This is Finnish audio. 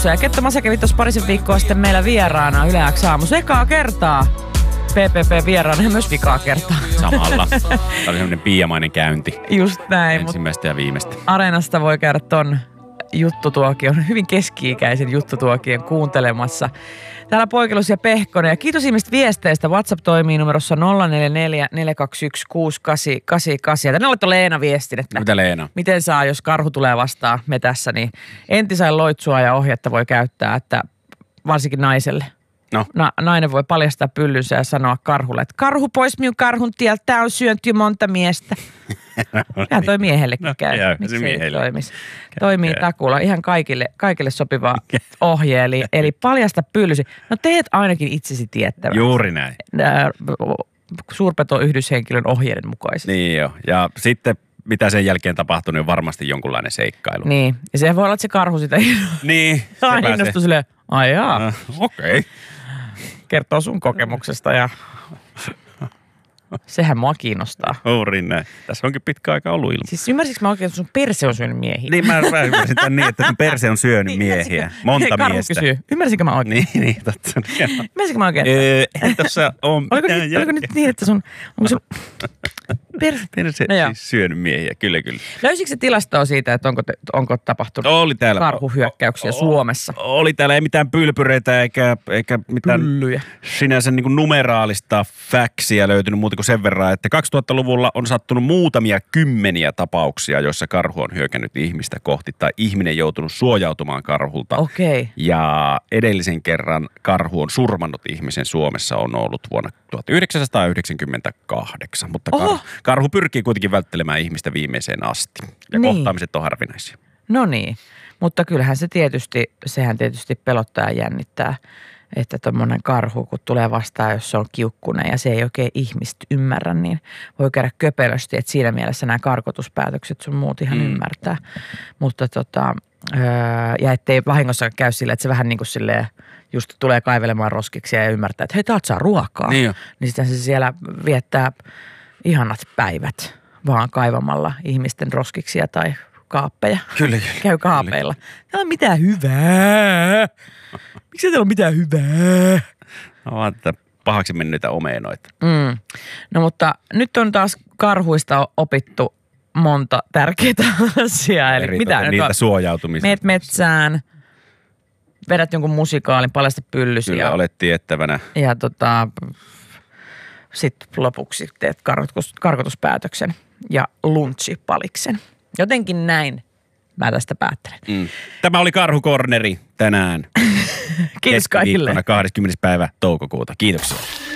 Ja Ketto Mase kävi tuossa parisen viikkoa sitten meillä vieraana Yle X aamussa. Ekaa kertaa PPP vieraana ja myös vikaa kertaa. Samalla. Tämä oli semmoinen piiamainen käynti. Just näin. Ensimmäistä ja viimeistä. Areenasta voi käydä ton juttutuokion, hyvin keski-ikäisen juttutuokion kuuntelemassa. Täällä Poikelus ja Pehkonen. Ja kiitos ihmiset viesteistä. WhatsApp toimii numerossa 044 421 6888. Ja tänne olette Leena viestin, että mitä Leena? Miten saa, jos karhu tulee vastaan me tässä, niin entisain loitsua ja ohjetta voi käyttää, että varsinkin naiselle. No. Nainen voi paljastaa pyllynsä ja sanoa karhulle, että karhu pois minun karhun tieltä, tää on syönyt jo monta miestä. Tämä toi miehellekin käy. Miksi se toimisi? Toimii takulla. Ihan kaikille sopiva ohje, eli paljasta pyllysi. No teet ainakin itsesi tiettävä. Juuri näin. Suurpeto-yhdyshenkilön ohjeiden mukaisesti. Niin jo. Ja sitten mitä sen jälkeen tapahtui, niin on varmasti jonkunlainen seikkailu. Niin. Ja se voi olla, että se karhu sitä niin, innostui silleen, ai jaa. Okei. Kertoo sun kokemuksesta ja sehän mua kiinnostaa. Juuri näin. Tässä onkin pitkä aika ollut ilman. Siis ymmärsitkö mä oikein, että sun perse on syönyt miehiä? Niin, mä ymmärsin tämän niin, että sun perse on syönyt miehiä. Monta karhu miestä. Kysyy. Ymmärsinkö mä oikein? Niin, totta. Ymmärsinkö mä oikein? Ei tossa on oliko nyt niin, että onko sun perse siis syönyt miehiä? Kyllä. Löysikö se tilastoa siitä, että onko tapahtunut karhuhyökkäyksiä Suomessa? Oli täällä, ei mitään pylpyreitä eikä mitään pyllyjä. Sinänsä niin kuin numeraalista faksia löytynyt muuta kuin sen verran, että 2000-luvulla on sattunut muutamia kymmeniä tapauksia, joissa karhu on hyökännyt ihmistä kohti tai ihminen joutunut suojautumaan karhulta. Okei. Ja edellisen kerran karhu on surmannut ihmisen Suomessa on ollut vuonna 1998, mutta karhu pyrkii kuitenkin välttelemään ihmistä viimeiseen asti. Ja kohtaamiset on harvinaisia. No niin, mutta kyllähän sehän tietysti pelottaa ja jännittää, että tommonen karhu, kun tulee vastaan, jos se on kiukkunen ja se ei oikein ihmistä ymmärrä, niin voi käydä köpelösti, että siinä mielessä nämä karkotuspäätökset sun muut ihan ymmärtää. Mutta ja ettei vahingossa käy sille, että se vähän niin kuin silleen just tulee kaivelemaan roskiksi ja ymmärtää, että hei, täältä saa ruokaa. Niin sitten se siellä viettää ihanat päivät vaan kaivamalla ihmisten roskiksia tai kaappeja. Kyllä. Käy kaapeilla. Täällä on mitään hyvää. Miksi täällä on mitään hyvää? No vaan tätä pahaksi menneitä omenoita. No mutta nyt on taas karhuista opittu monta tärkeää asiaa. Eli mitä niitä suojautumista. Meet metsään, vedät jonkun musikaalin, paljasta pyllysi. Kyllä, olet tiettävänä. Ja sitten lopuksi teet karkotuspäätöksen ja lunchipaliksen. Jotenkin näin mä tästä päättelen. Tämä oli Karhukorneri tänään. Kiitos kaikille. 20. päivä toukokuuta. Kiitoksia.